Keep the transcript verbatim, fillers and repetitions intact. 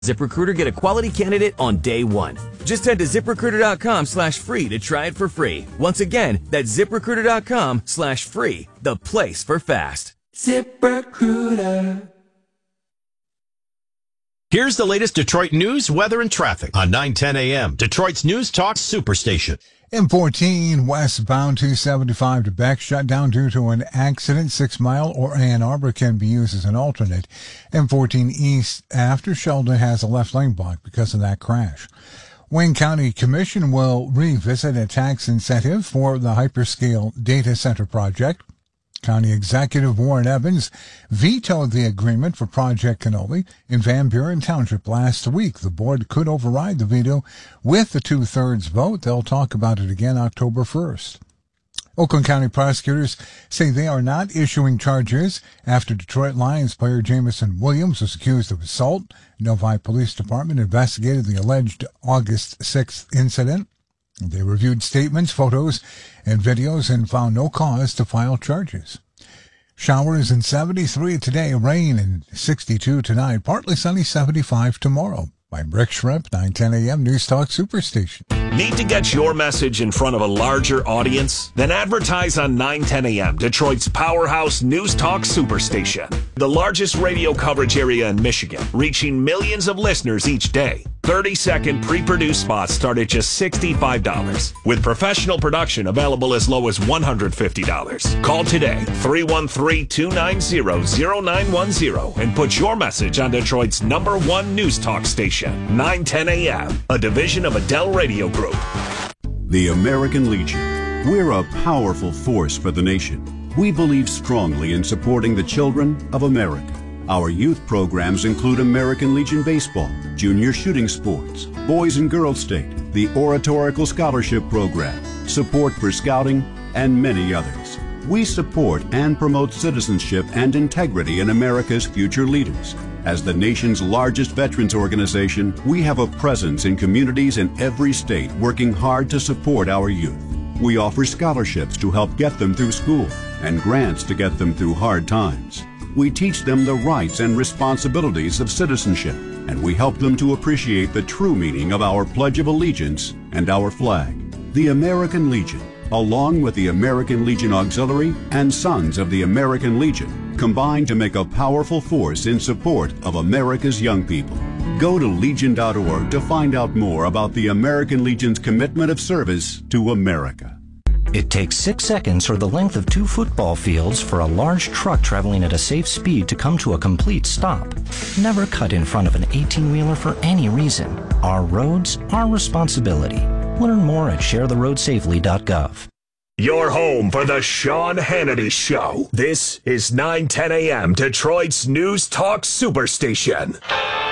ZipRecruiter, get a quality candidate on day one. Just head to ZipRecruiter.com slash free to try it for free. Once again, that's ZipRecruiter.com slash free, the place for fast. ZipRecruiter. Here's the latest Detroit news, weather, and traffic on nine ten a.m. Detroit's News Talk Superstation. M fourteen westbound two seventy-five to Beck shut down due to an accident. Six Mile or Ann Arbor can be used as an alternate. M fourteen east after Sheldon has a left lane block because of that crash. Wayne County Commission will revisit a tax incentive for the hyperscale data center project. County Executive Warren Evans vetoed the agreement for Project Cannoli in Van Buren Township last week. The board could override the veto with a two-thirds vote. They'll talk about it again October first. Oakland County prosecutors say they are not issuing charges after Detroit Lions player Jamison Williams was accused of assault. Novi Police Department investigated the alleged August sixth incident. They reviewed statements, photos, and videos and found no cause to file charges. Showers in seventy-three today, rain in sixty-two tonight, partly sunny seventy-five tomorrow. I'm Rick Shrimp, nine ten a.m. News Talk Superstation. Need to get your message in front of a larger audience? Then advertise on nine ten a.m., Detroit's powerhouse News Talk Superstation. The largest radio coverage area in Michigan, reaching millions of listeners each day. thirty-second pre-produced spots start at just sixty-five dollars, with professional production available as low as one hundred fifty dollars. Call today, three one three, two nine zero, zero nine one zero, and put your message on Detroit's number one News Talk station, nine ten a.m., a division of Adele Radio Group. The American Legion. We're a powerful force for the nation. We believe strongly in supporting the children of America. Our youth programs include American Legion Baseball, Junior Shooting Sports, Boys and Girls State, the Oratorical Scholarship Program, Support for Scouting, and many others. We support and promote citizenship and integrity in America's future leaders. As the nation's largest veterans organization, we have a presence in communities in every state working hard to support our youth. We offer scholarships to help get them through school and grants to get them through hard times. We teach them the rights and responsibilities of citizenship, and we help them to appreciate the true meaning of our Pledge of Allegiance and our flag. The American Legion, along with the American Legion Auxiliary and Sons of the American Legion, combine to make a powerful force in support of America's young people. Go to legion dot org to find out more about the American Legion's commitment of service to America. It takes six seconds or the length of two football fields for a large truck traveling at a safe speed to come to a complete stop. Never cut in front of an eighteen-wheeler for any reason. Our roads, our responsibility. Learn more at share the road safely dot gov. Your home for the Sean Hannity Show. This is nine ten a.m. Detroit's News Talk Superstation.